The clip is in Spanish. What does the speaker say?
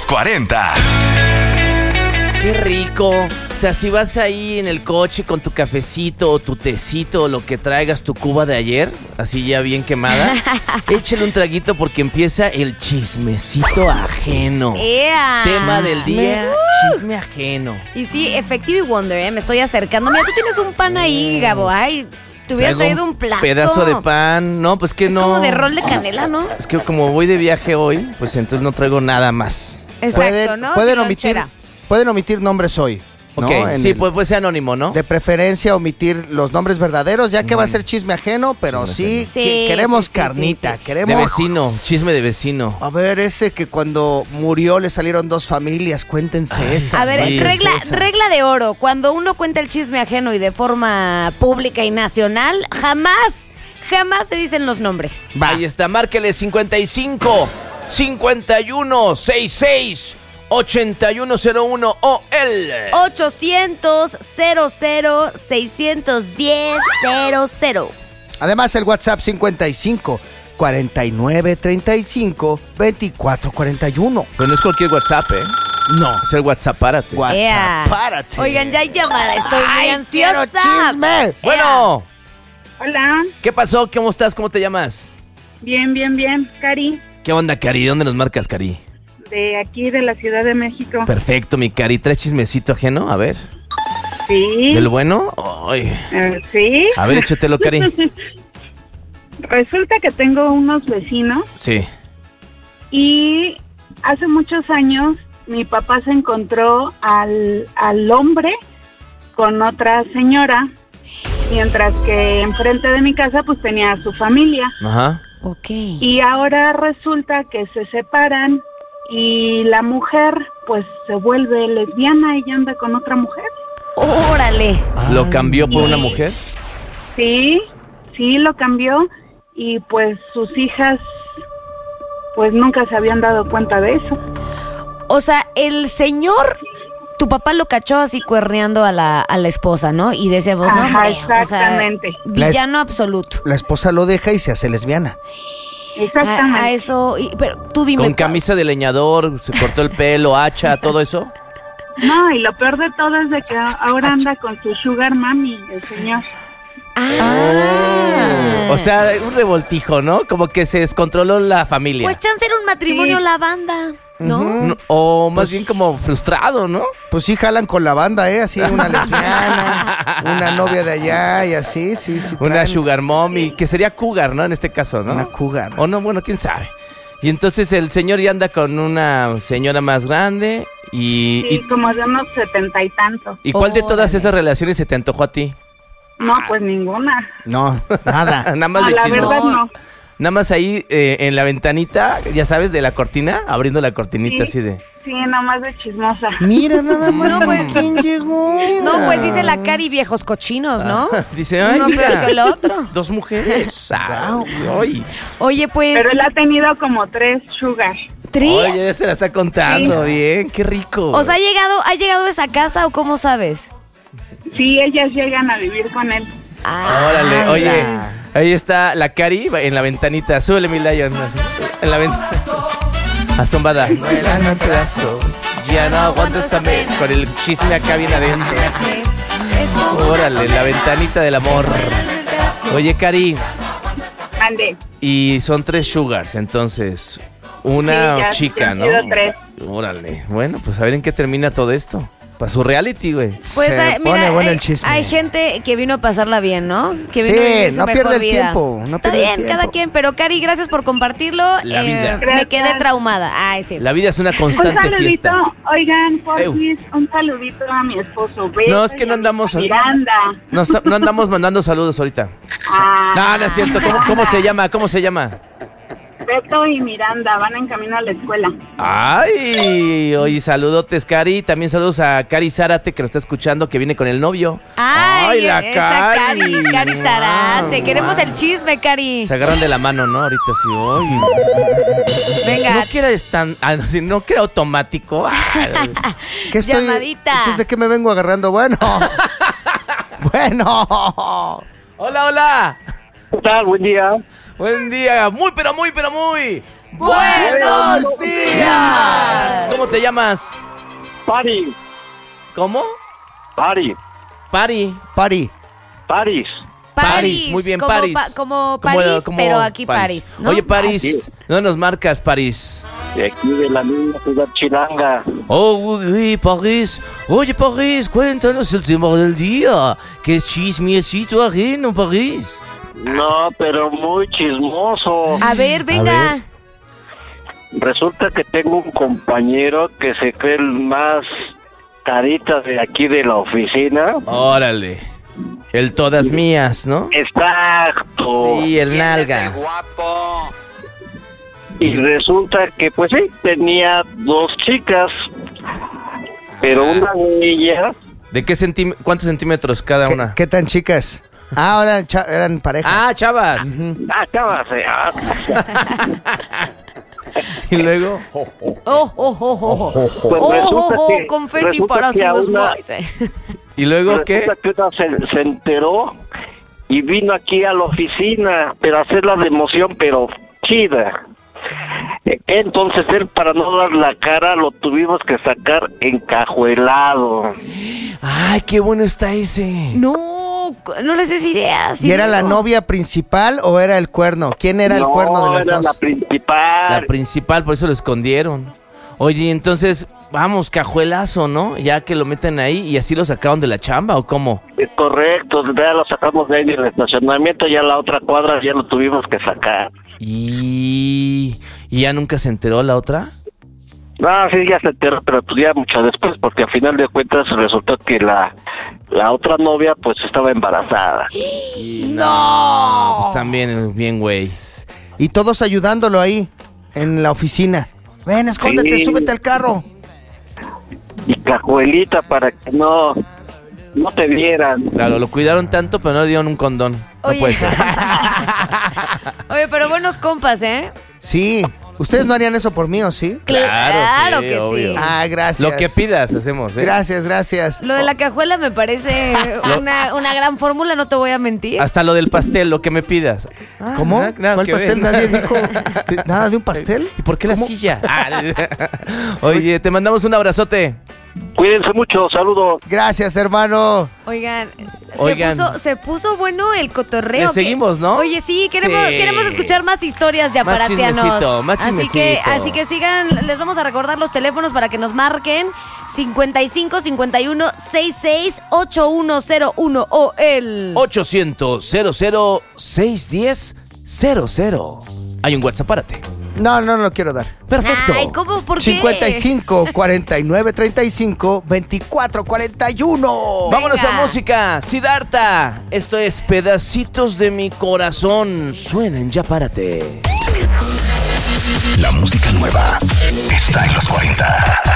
40. Qué rico. O sea, si vas ahí en el coche con tu cafecito o tu tecito o lo que traigas, tu cuba de ayer, así ya bien quemada, échale un traguito porque empieza el chismecito ajeno. Tema del día, chisme ajeno. Y sí, Effective Wonder, me estoy acercando. Mira, tú tienes un pan ahí, Gabo. Ay, te hubieras traído un plato. Pedazo de pan. No, pues que es no. Es como de rol de canela, ¿no? Es que como voy de viaje hoy, pues entonces no traigo nada más. Exacto, ¿no? Pueden omitir nombres hoy, ¿no? Ok, sí, pues sea anónimo, ¿no? De preferencia omitir los nombres verdaderos, ya que va a ser chisme ajeno, pero queremos carnita, queremos... De vecino, chisme de vecino. A ver, ese que cuando murió le salieron 2 familias, cuéntense esa. A ver, regla de oro, cuando uno cuenta el chisme ajeno y de forma pública y nacional, jamás se dicen los nombres. Ahí está, márquele 55 51 66 8101 o el 800-00-610-00. Además el WhatsApp 55 49 35 24 41. Pero no es cualquier WhatsApp, No. Es el WhatsApp, párate. WhatsApp, párate. Oigan, ya hay llamada, estoy muy ansiosa. ¡Quiero chisme! Bueno. Hola. ¿Qué pasó? ¿Cómo estás? ¿Cómo te llamas? Bien, Cari. ¿Qué onda, Cari? ¿De dónde nos marcas, Cari? De aquí, de la Ciudad de México. Perfecto, mi Cari. ¿Traes chismecito ajeno? A ver. Sí. ¿Del bueno? Ay. Sí. A ver, échatelo, Cari. Resulta que tengo unos vecinos. Sí. Y hace muchos años mi papá se encontró al hombre con otra señora, mientras que enfrente de mi casa pues tenía a su familia. Ajá. Ok. Y ahora resulta que se separan y la mujer pues se vuelve lesbiana y anda con otra mujer. ¡Órale! ¿Lo cambió por una mujer? Sí, lo cambió y pues sus hijas pues nunca se habían dado cuenta de eso. O sea, el señor, tu papá lo cachó así cuerneando a la esposa, ¿no? Y decíamos, no, hombre, exactamente. O sea, villano absoluto. La esposa lo deja y se hace lesbiana. Exactamente. A eso, pero tú dime. ¿Con camisa de leñador, se cortó el pelo, hacha, todo eso? No, y lo peor de todo es de que ahora anda con su sugar mami, el señor. O sea, un revoltijo, ¿no? Como que se descontroló la familia. Pues chance era un matrimonio la banda, ¿no? O más bien como frustrado, ¿no? Pues sí jalan con la banda, así una lesbiana, una novia de allá y así, sí. Una sugar mommy, que sería cougar, ¿no? En este caso, ¿no? Una cougar. O no, bueno, quién sabe. Y entonces el señor ya anda con una señora más grande Sí, como de unos 70 y tantos. ¿Y cuál de todas esas relaciones se te antojó a ti? No, pues ninguna. No, nada. Nada más No, de la chismos. verdad no. Nada más ahí en la ventanita, ya sabes, de la cortina, abriendo la cortinita así de... Sí, nada más de chismosa. Mira, nada más. No, pues, ¿Quién llegó? No, pues dice la Cari, viejos cochinos, ¿no? Dice, ay, Uno peor que el mira, otro. 2 mujeres. Ay. Oye, pues... Pero él ha tenido como 3 sugar. ¿Tres? Oye, ya se la está contando bien, qué rico. O sea, ¿ha llegado a esa casa o cómo sabes? Sí, ellas llegan a vivir con él. Órale, oye, ahí está la Cari en la ventanita. Súbele, mi Lion. Así, en la ventana. Asombada. Vuelan en pedazos. Ya no aguanto esta con el chisme acá bien adentro. Órale, la ventanita del amor. Oye, Cari. Ande. Y son 3 sugars, entonces. Una Sí, ya chica, han ¿no? sido 3. Órale. Bueno, pues a ver en qué termina todo esto. Para su reality, güey. Pues Se pone bueno el chisme. hay gente que vino a pasarla bien, ¿no? Que Sí, vino a vivir su no mejor pierde el vida. tiempo, no Está pierde el bien, tiempo. cada quien, pero Cari, gracias por compartirlo. La vida. Me Gracias. quedé traumada. Ay, sí. La vida es una Un constante saludito, fiesta. oigan, porfis, un saludito a mi esposo Beto. No, es que no y a andamos- Miranda. No andamos mandando saludos ahorita. No, no es cierto. ¿Cómo se llama? ¿Cómo se llama? Beto y Miranda van en camino a la escuela. Ay, oye, saludotes, Cari. También saludos a Cari Zárate, que lo está escuchando, que viene con el novio. Ay, la esa Cari. Cari Zarate. Queremos el chisme, Cari. Se agarran de la mano, ¿no? Ahorita sí, oye. Venga. No que era no que era automático. ¿Qué estoy? Llamadita. Entonces, ¿de qué me vengo agarrando? Bueno. Bueno. Hola, hola. ¿Qué tal? Buen día. Buen día. Muy, pero muy ¡Buenos días! ¿Cómo te llamas? Pari. ¿Cómo? Pari. Pari. Pari. Paris. París, muy bien, como París. como París, pero aquí París, ¿no? Oye, París, Así. ¿dónde nos marcas, París? De aquí de la misma ciudad chilanga. Oh, oui, París. Oye, París, cuéntanos el tema del día. ¿Qué chismecito ajeno, París? No, pero muy chismoso. A ver, venga. A ver. Resulta que tengo un compañero que se cree el más carita de aquí de la oficina. Órale. El todas mías, ¿no? Exacto. Sí, el nalga. Y resulta que, pues sí, tenía 2 chicas, pero una de ellas... ¿De qué cuántos centímetros cada una? ¿Qué tan chicas? Ah, ahora eran parejas. Ah, chavas. Acabas de... Y luego. Pues resulta que- confeti resulta para que a sus una- boys. ¿Y luego qué? Resulta que una se enteró y vino aquí a la oficina, pero a hacerla de emoción, pero chida. Entonces él, para no dar la cara, lo tuvimos que sacar encajuelado. Ay, qué bueno está ese. No les des ideas. ¿Y era la no. novia principal o era el cuerno? ¿Quién era el No, cuerno de las era dos? la principal. La principal, por eso lo escondieron. Oye, entonces, vamos, cajuelazo, ¿no? Ya que lo meten ahí y así lo sacaron de la chamba, ¿o cómo? Es correcto, ya lo sacamos de ahí del estacionamiento, ya la otra cuadra ya lo tuvimos que sacar. ¿Y ya nunca se enteró la otra? No, sí, ya se enteró, pero pues ya mucho después, porque al final de cuentas resultó que la otra novia pues estaba embarazada. No, pues también, bien, güey. Y todos ayudándolo ahí, en la oficina. Ven, escóndete, Sí. súbete al carro. Y cajuelita para que no te vieran. Claro, lo cuidaron tanto, pero no le dieron un condón. No Oye. puede ser. Oye, pero buenos compas, ¿eh? Sí. ¿Ustedes no harían eso por mí, o sí? Claro sí, que obvio. sí. Ah, gracias. Lo que pidas, hacemos, ¿eh? Gracias, gracias. Lo de la cajuela me parece una gran fórmula, no te voy a mentir. Hasta lo del pastel, lo que me pidas. ¿Cómo? Nada ¿Cuál que pastel? ver. Nadie dijo nada de un pastel. ¿Y por qué la silla? Ah, oye, te mandamos un abrazote. Cuídense mucho, saludos. Gracias, hermano. Oigan, Oigan. Se puso bueno el cotorreo. Le seguimos, ¿no? Oye, sí, Sí. queremos escuchar más historias ya Más para chismecito, más chismecito. Así que sigan, les vamos a recordar los teléfonos para que nos marquen 55 51 66 8101 o el 800-00-610-00. Hay un WhatsApp, párate. No lo quiero dar. Perfecto. Ay, ¿cómo? ¿Por qué? 55 49 35 24 41. Vámonos Venga. a música. Siddhartha. Esto es Pedacitos de mi corazón. Suenen, ya párate. La música nueva está en los 40.